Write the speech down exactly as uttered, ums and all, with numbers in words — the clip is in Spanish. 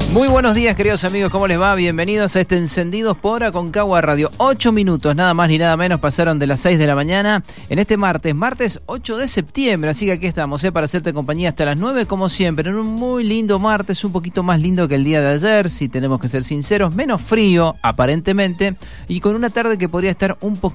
Muy buenos días, queridos amigos, ¿cómo les va? Bienvenidos a este Encendidos por Aconcagua Radio. Ocho minutos, nada más ni nada menos, pasaron de las seis de la mañana en este martes, martes ocho de septiembre, así que aquí estamos, ¿eh? Para hacerte compañía hasta las nueve, como siempre, en un muy lindo martes, un poquito más lindo que el día de ayer, si tenemos que ser sinceros, menos frío, aparentemente, y con una tarde que podría estar un poquito